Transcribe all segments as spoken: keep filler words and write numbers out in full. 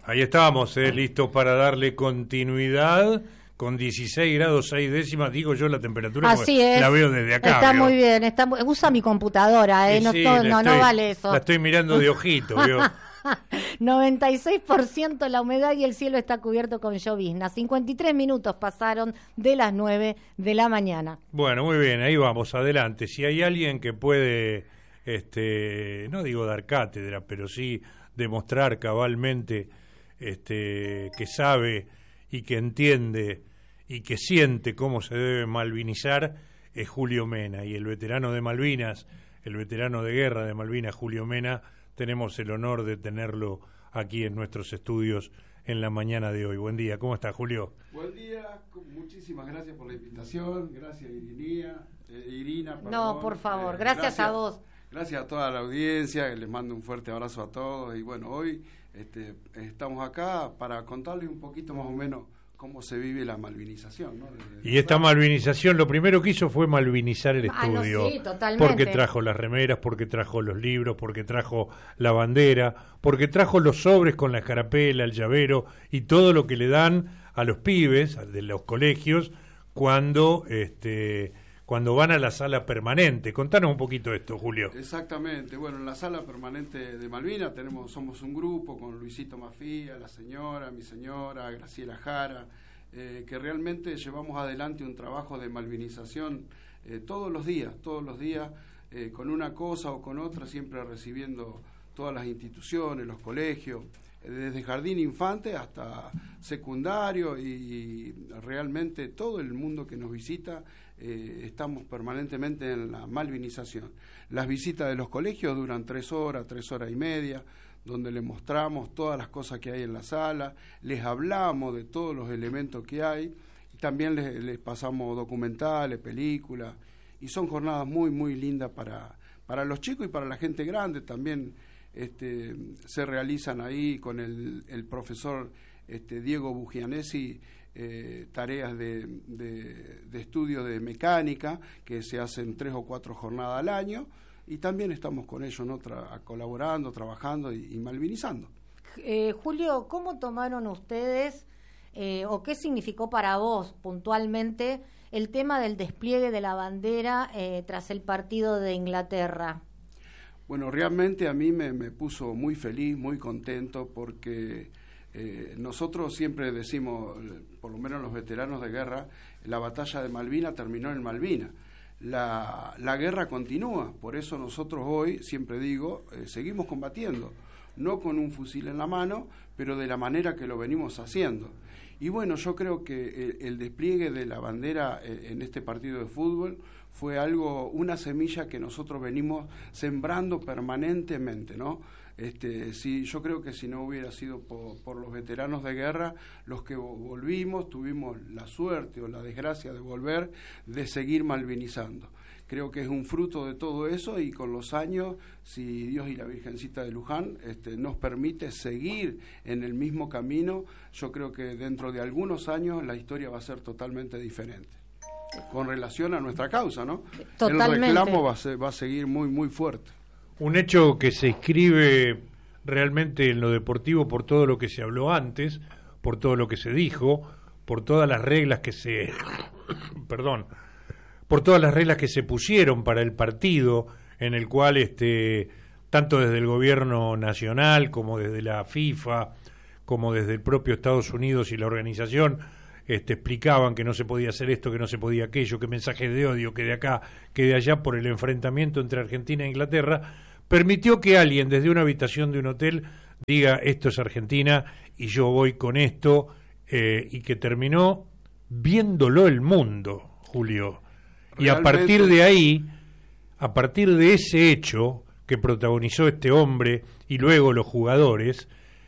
Ahí estamos, eh, listos para darle continuidad con dieciséis grados seis décimas, digo yo la temperatura, así es. La veo desde acá. Está ¿vio? Muy bien, está muy... usa mi computadora, eh, sí, no, sí, to... no, estoy, no vale eso. La estoy mirando de ojito, ¿vio? noventa y seis por ciento la humedad y el cielo está cubierto con llovizna. cincuenta y tres minutos pasaron de las nueve de la mañana. Bueno, muy bien, ahí vamos, adelante. Si hay alguien que puede, este, no digo dar cátedra, pero sí demostrar cabalmente este, que sabe y que entiende y que siente cómo se debe malvinizar, es Julio Mena. Y el veterano de Malvinas, el veterano de guerra de Malvinas, Julio Mena, tenemos el honor de tenerlo aquí en nuestros estudios en la mañana de hoy. Buen día, ¿cómo está, Julio? Buen día, muchísimas gracias por la invitación, gracias Irina, eh, Irina perdón. No, por favor, eh, gracias, gracias a vos. Gracias a toda la audiencia, les mando un fuerte abrazo a todos y bueno, hoy este, estamos acá para contarles un poquito más o menos cómo se vive la malvinización, ¿no? De, de y esta malvinización, lo primero que hizo fue malvinizar el ah, estudio. No, sí, totalmente. Porque trajo las remeras, porque trajo los libros, porque trajo la bandera, porque trajo los sobres con la escarapela, el llavero y todo lo que le dan a los pibes de los colegios cuando este cuando van a la sala permanente. Contanos un poquito esto, Julio. Exactamente. Bueno, en la sala permanente de Malvinas tenemos, somos un grupo con Luisito Mafía, la señora, mi señora, Graciela Jara, eh, que realmente llevamos adelante un trabajo de malvinización eh, todos los días, todos los días, eh, con una cosa o con otra, siempre recibiendo todas las instituciones, los colegios, eh, desde jardín infante hasta secundario y, y realmente todo el mundo que nos visita. Eh, estamos permanentemente en la malvinización. Las visitas de los colegios duran tres horas, tres horas y media, donde les mostramos todas las cosas que hay en la sala, les hablamos de todos los elementos que hay, y también les, les pasamos documentales, películas, y son jornadas muy, muy lindas para, para los chicos y para la gente grande. También este, se realizan ahí con el, el profesor este, Diego Bugianesi, Eh, tareas de, de, de estudio de mecánica que se hacen tres o cuatro jornadas al año y también estamos con ellos, ¿no? Tra- colaborando, trabajando y, y malvinizando. Eh, Julio, ¿cómo tomaron ustedes eh, o qué significó para vos puntualmente el tema del despliegue de la bandera eh, tras el partido de Inglaterra? Bueno, realmente a mí me, me puso muy feliz, muy contento porque Eh, nosotros siempre decimos, por lo menos los veteranos de guerra, la batalla de Malvinas terminó en Malvinas. La, la guerra continúa, por eso nosotros hoy, siempre digo, eh, seguimos combatiendo, no con un fusil en la mano, pero de la manera que lo venimos haciendo. Y bueno, yo creo que el, el despliegue de la bandera eh, en este partido de fútbol fue algo, una semilla que nosotros venimos sembrando permanentemente, ¿no? Este, sí, yo creo que si no hubiera sido por, por los veteranos de guerra, los que volvimos, tuvimos la suerte o la desgracia de volver, de seguir malvinizando. Creo que es un fruto de todo eso y con los años, si Dios y la Virgencita de Luján este, nos permite seguir en el mismo camino, yo creo que dentro de algunos años la historia va a ser totalmente diferente. Con relación a nuestra causa, ¿no? Totalmente. El reclamo va a, ser, va a seguir muy, muy fuerte. Un hecho que se inscribe realmente en lo deportivo por todo lo que se habló antes, por todo lo que se dijo, por todas las reglas que se perdón, por todas las reglas que se pusieron para el partido, en el cual este tanto desde el gobierno nacional como desde la FIFA, como desde el propio Estados Unidos y la organización este explicaban que no se podía hacer esto, que no se podía aquello, que mensajes de odio, que de acá, que de allá por el enfrentamiento entre Argentina e Inglaterra, permitió que alguien desde una habitación de un hotel diga esto es Argentina y yo voy con esto, eh, y que terminó viéndolo el mundo, Julio. Realmente. Y a partir de ahí, a partir de ese hecho que protagonizó este hombre y luego los jugadores,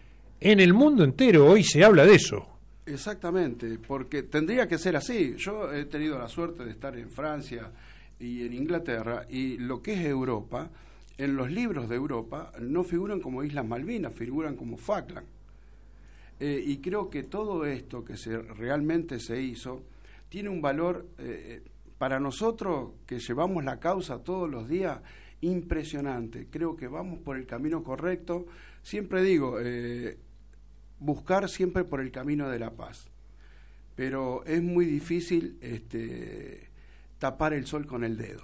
en el mundo entero hoy se habla de eso. Exactamente, porque tendría que ser así. Yo he tenido la suerte de estar en Francia y en Inglaterra, y lo que es Europa, en los libros de Europa no figuran como Islas Malvinas, figuran como Falkland. Eh, y creo que todo esto que se realmente se hizo tiene un valor eh, para nosotros que llevamos la causa todos los días impresionante. Creo que vamos por el camino correcto. Siempre digo, eh, buscar siempre por el camino de la paz. Pero es muy difícil este, tapar el sol con el dedo.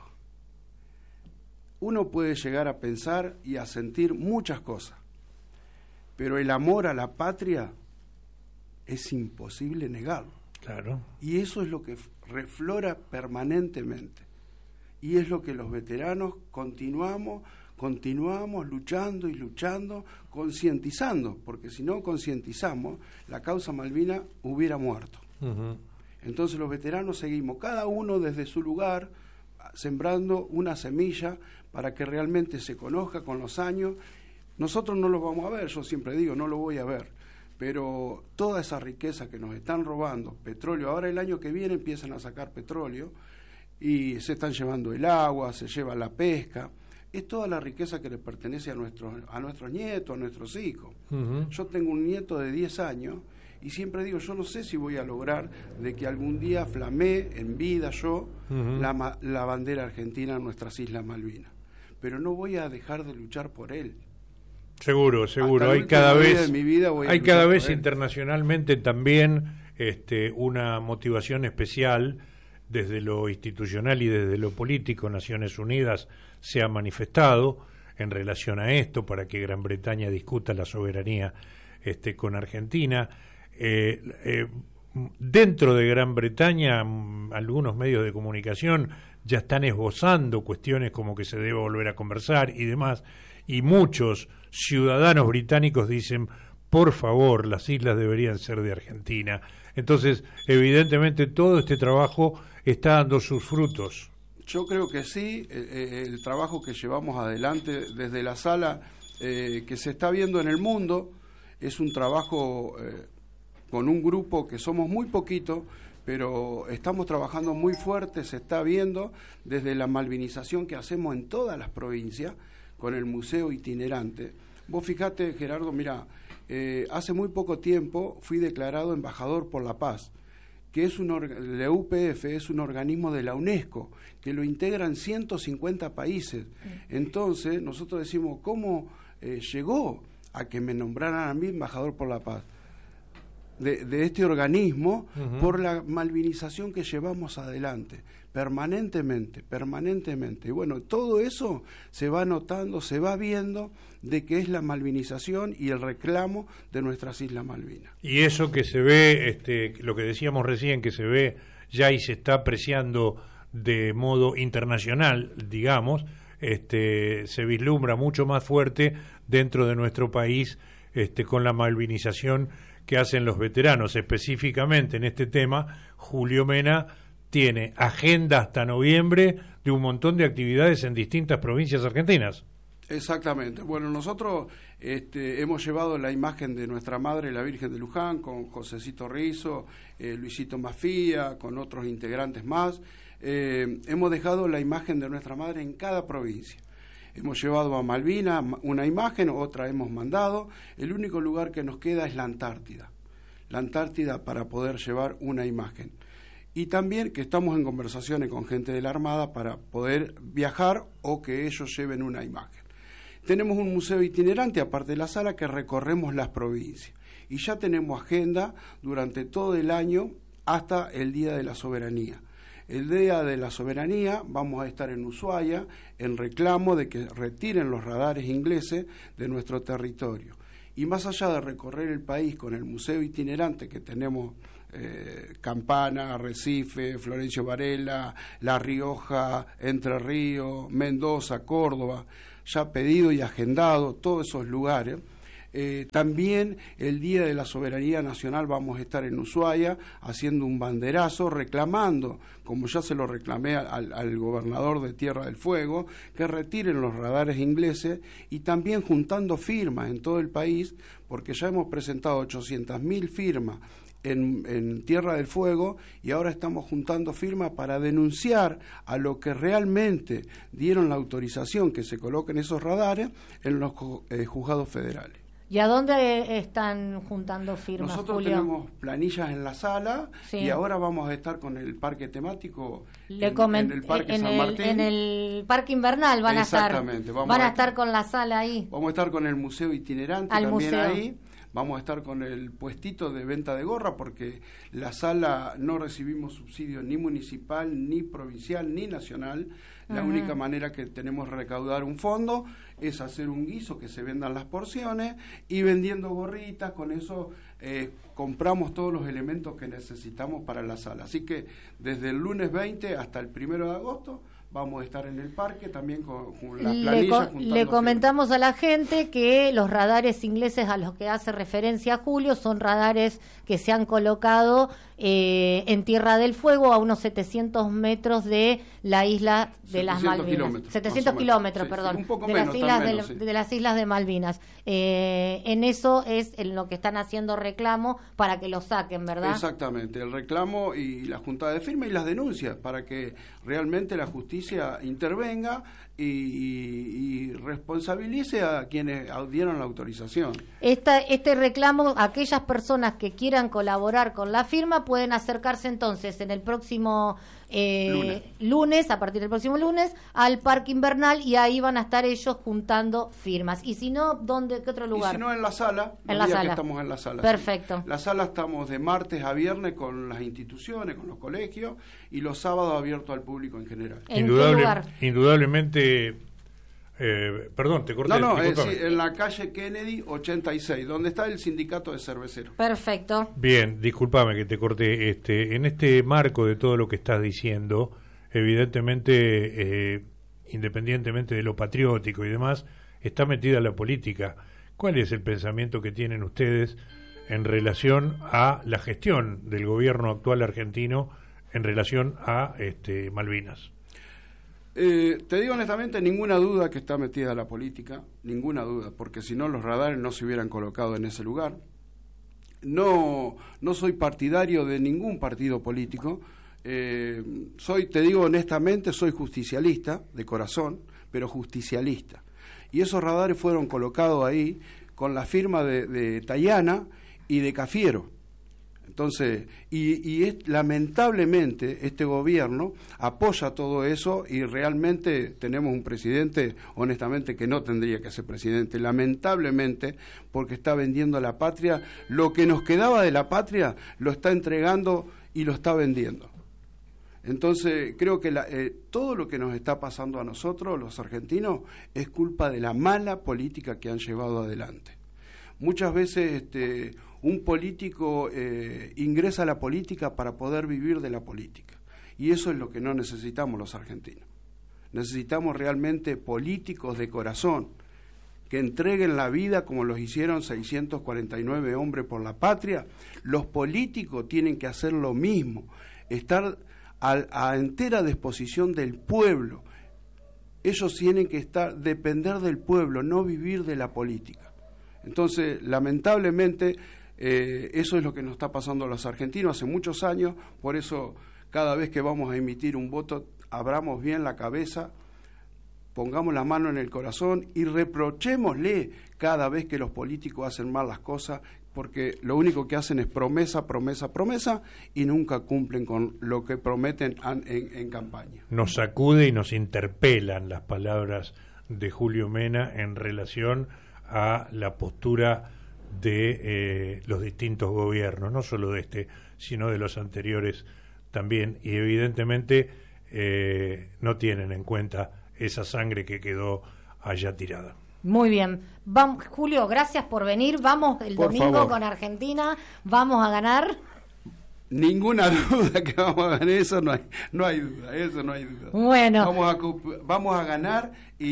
Uno puede llegar a pensar y a sentir muchas cosas, pero el amor a la patria es imposible negarlo. Claro. Y eso es lo que reflora permanentemente. Y es lo que los veteranos continuamos, continuamos luchando y luchando, concientizando, porque si no concientizamos, la causa Malvina hubiera muerto. Uh-huh. Entonces los veteranos seguimos, cada uno desde su lugar, sembrando una semilla para que realmente se conozca con los años. Nosotros no lo vamos a ver, yo siempre digo, no lo voy a ver, pero toda esa riqueza que nos están robando, petróleo, ahora el año que viene empiezan a sacar petróleo y se están llevando el agua, se lleva la pesca, es toda la riqueza que le pertenece a nuestros, a nuestros nietos, a nuestros hijos. Uh-huh. Yo tengo un nieto de diez años y siempre digo, yo no sé si voy a lograr de que algún día flamee en vida yo uh-huh. la, la bandera argentina en nuestras Islas Malvinas, pero no voy a dejar de luchar por él. Seguro, seguro. Hay cada vez, hay cada vez él. internacionalmente también este, una motivación especial desde lo institucional y desde lo político. Naciones Unidas se ha manifestado en relación a esto para que Gran Bretaña discuta la soberanía este, con Argentina. Eh, eh, dentro de Gran Bretaña, m- algunos medios de comunicación ya están esbozando cuestiones como que se debe volver a conversar y demás, y muchos ciudadanos británicos dicen, por favor, las islas deberían ser de Argentina. Entonces, evidentemente, todo este trabajo está dando sus frutos. Yo creo que sí, el, el trabajo que llevamos adelante desde la sala, eh, que se está viendo en el mundo, es un trabajo eh, con un grupo que somos muy poquitos, pero estamos trabajando muy fuerte, se está viendo desde la malvinización que hacemos en todas las provincias, con el museo itinerante. Vos fijate, Gerardo, mira, eh, hace muy poco tiempo fui declarado embajador por la paz, que es un orga- la U P F es un organismo de la UNESCO, que lo integran ciento cincuenta países. Entonces, nosotros decimos, ¿cómo eh, llegó a que me nombraran a mí embajador por la paz? De, de este organismo, uh-huh. por la malvinización que llevamos adelante, permanentemente, permanentemente. Y bueno, todo eso se va notando, se va viendo de que es la malvinización y el reclamo de nuestras Islas Malvinas. Y eso que se ve, este, lo que decíamos recién, que se ve ya y se está apreciando de modo internacional, digamos, este, se vislumbra mucho más fuerte dentro de nuestro país este, con la malvinización que hacen los veteranos. Específicamente en este tema, Julio Mena tiene agenda hasta noviembre de un montón de actividades en distintas provincias argentinas. Exactamente. Bueno, nosotros este, hemos llevado la imagen de nuestra madre, la Virgen de Luján, con Josecito Rizo, eh, Luisito Mafía, con otros integrantes más. Eh, hemos dejado la imagen de nuestra madre en cada provincia. Hemos llevado a Malvinas una imagen, otra hemos mandado. El único lugar que nos queda es la Antártida. La Antártida para poder llevar una imagen. Y también que estamos en conversaciones con gente de la Armada para poder viajar o que ellos lleven una imagen. Tenemos un museo itinerante, aparte de la sala, que recorremos las provincias. Y ya tenemos agenda durante todo el año hasta el Día de la Soberanía. El Día de la Soberanía vamos a estar en Ushuaia en reclamo de que retiren los radares ingleses de nuestro territorio. Y más allá de recorrer el país con el museo itinerante que tenemos, eh, Campana, Arrecife, Florencio Varela, La Rioja, Entre Ríos, Mendoza, Córdoba, ya pedido y agendado todos esos lugares. Eh, también el Día de la Soberanía Nacional vamos a estar en Ushuaia haciendo un banderazo reclamando, como ya se lo reclamé al, al gobernador de Tierra del Fuego, que retiren los radares ingleses, y también juntando firmas en todo el país, porque ya hemos presentado ochocientas mil firmas en, en Tierra del Fuego y ahora estamos juntando firmas para denunciar a lo que realmente dieron la autorización que se coloquen esos radares en los eh, juzgados federales. ¿Y a dónde están juntando firmas, Nosotros Julio? tenemos planillas en la sala, sí. Y ahora vamos a estar con el parque temático Le en, coment- en el Parque en San el, Martín. En el parque invernal van a estar. Exactamente. Vamos van a, a estar con la sala ahí. Vamos a estar con el museo itinerante Al también museo. ahí. vamos a estar con el puestito de venta de gorra, porque la sala no recibimos subsidio ni municipal, ni provincial, ni nacional. La uh-huh. única manera que tenemos de recaudar un fondo es hacer un guiso, que se vendan las porciones, y vendiendo gorritas, con eso eh, compramos todos los elementos que necesitamos para la sala. Así que desde el lunes veinte hasta el primero de agosto vamos a estar en el parque también con, con la planilla. Le, le comentamos a la gente que los radares ingleses a los que hace referencia Julio son radares que se han colocado eh, en Tierra del Fuego, a unos setecientos metros de la isla de las Malvinas. setecientos kilómetros, perdón, sí, un poco de, menos, las islas menos, de, sí. de las islas de Malvinas. Eh, en eso es en lo que están haciendo reclamo para que lo saquen, ¿verdad? Exactamente, el reclamo y la juntada de firma y las denuncias, para que realmente la justicia intervenga y, y, y responsabilice a quienes dieron la autorización. Esta, este reclamo, aquellas personas que quieran colaborar con la firma pueden acercarse entonces en el próximo eh, lunes. lunes, a partir del próximo lunes, al Parque Invernal, y ahí van a estar ellos juntando firmas. Y si no, ¿dónde, qué otro lugar? Y si no, en la sala, en la sala. Que estamos en la sala. Perfecto. Sí. La sala estamos de martes a viernes con las instituciones, con los colegios, y los sábados abiertos al público en general. ¿En Indudable, qué lugar? Indudablemente... Eh, perdón, te corté. No, no, eh, sí, en la calle Kennedy ochenta y seis, donde está el sindicato de cerveceros. Perfecto. Bien, discúlpame que te corté. Este, en este marco de todo lo que estás diciendo, evidentemente, eh, independientemente de lo patriótico y demás, está metida la política. ¿Cuál es el pensamiento que tienen ustedes en relación a la gestión del gobierno actual argentino en relación a este, Malvinas? Eh, te digo honestamente, ninguna duda que está metida la política, ninguna duda, porque si no los radares no se hubieran colocado en ese lugar. No, no soy partidario de ningún partido político, eh, soy, te digo honestamente, soy justicialista de corazón, pero justicialista. Y esos radares fueron colocados ahí con la firma de, de Tayana y de Cafiero. Entonces, y, y es, lamentablemente este gobierno apoya todo eso, y realmente tenemos un presidente, honestamente, que no tendría que ser presidente, lamentablemente, porque está vendiendo a la patria. Lo que nos quedaba de la patria lo está entregando y lo está vendiendo. Entonces, creo que la, eh, todo lo que nos está pasando a nosotros, los argentinos, es culpa de la mala política que han llevado adelante. Muchas veces este, un político eh, ingresa a la política para poder vivir de la política, y eso es lo que no necesitamos los argentinos. Necesitamos realmente políticos de corazón, que entreguen la vida como los hicieron seiscientos cuarenta y nueve hombres por la patria. Los políticos tienen que hacer lo mismo, estar a, a entera disposición del pueblo. Ellos tienen que estar, depender del pueblo, no vivir de la política. Entonces, lamentablemente, eh, eso es lo que nos está pasando a los argentinos hace muchos años. Por eso, cada vez que vamos a emitir un voto, abramos bien la cabeza, pongamos la mano en el corazón y reprochémosle cada vez que los políticos hacen mal las cosas, porque lo único que hacen es promesa, promesa, promesa, y nunca cumplen con lo que prometen en, en, en campaña. Nos sacude y nos interpelan las palabras de Julio Mena en relación a la postura de eh, los distintos gobiernos, no solo de este, sino de los anteriores también, y evidentemente eh, no tienen en cuenta esa sangre que quedó allá tirada. Muy bien. Vamos, Julio, gracias por venir. Vamos el por domingo favor. con Argentina. Vamos a ganar. Ninguna duda que vamos a ganar, eso no hay, no hay duda, eso no hay duda. Bueno. Vamos a, vamos a ganar,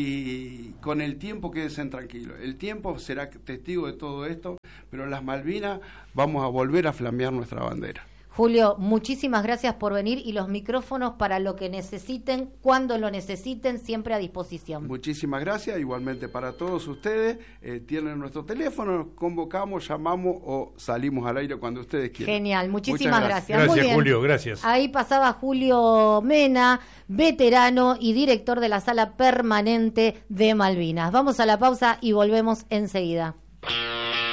y con el tiempo quédense tranquilos. El tiempo será testigo de todo esto, pero las Malvinas vamos a volver a flamear nuestra bandera. Julio, muchísimas gracias por venir, y los micrófonos para lo que necesiten, cuando lo necesiten, siempre a disposición. Muchísimas gracias, igualmente para todos ustedes. Eh, tienen nuestro teléfono, nos convocamos, llamamos o salimos al aire cuando ustedes quieran. Genial, muchísimas gracias. Gracias, Muy bien. Julio, gracias. Ahí pasaba Julio Mena, veterano y director de la Sala Permanente de Malvinas. Vamos a la pausa y volvemos enseguida.